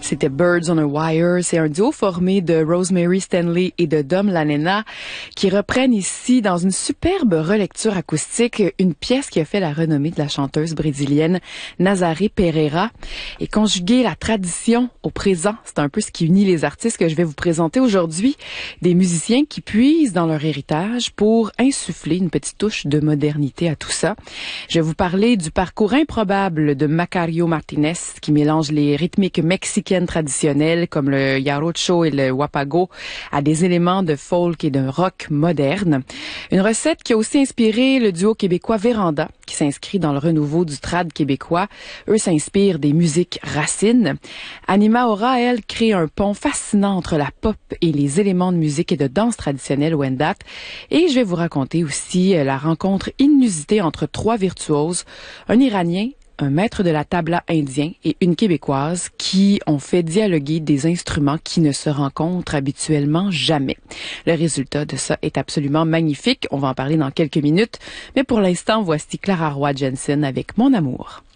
C'était Birds on a Wire. C'est un duo formé de Rosemary Stanley et de Dom Lanena qui reprennent ici, dans une superbe relecture acoustique, une pièce qui a fait la renommée de la chanteuse brésilienne Nazaré Pereira. Et conjuguer la tradition au présent, c'est un peu ce qui unit les artistes que je vais vous présenter aujourd'hui. Des musiciens qui puisent dans leur héritage pour insuffler une petite touche de modernité à tout ça. Je vais vous parler du parcours improbable de Macario Martinez qui mélange les rythmiques mexicaines traditionnelles comme le jarocho et le wapago à des éléments de folk et de rock moderne. Une recette qui a aussi inspiré le duo québécois Véranda, qui s'inscrit dans le renouveau du trad québécois. Eux s'inspirent des musiques racines. Anima Aura, elle, crée un pont fascinant entre la pop et les éléments de musique et de danse traditionnelle Wendat. Et je vais vous raconter aussi la rencontre inusitée entre trois virtuoses, un Iranien, un maître de la tabla indien et une Québécoise qui ont fait dialoguer des instruments qui ne se rencontrent habituellement jamais. Le résultat de ça est absolument magnifique. On va en parler dans quelques minutes. Mais pour l'instant, voici Clara Roy Jensen avec Mon amour.